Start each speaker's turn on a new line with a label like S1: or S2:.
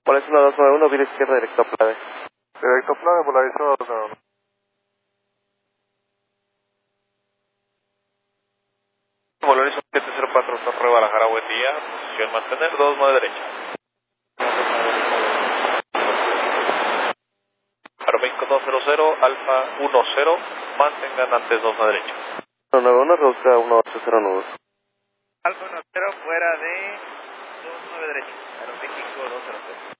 S1: Por eso 1291, vía izquierda, directo a Plave.
S2: Directo Plave, polarizado 291.
S3: Valoración 704, Torre Guadalajara, buen día. Posición mantener, 29 derecha. Aeroméxico 200, Alfa 10, mantengan antes 2 a derecha.
S1: 191, reduzca 180 nudos.
S4: Alfa 10, fuera de 29 derecha. Aeroméxico 200.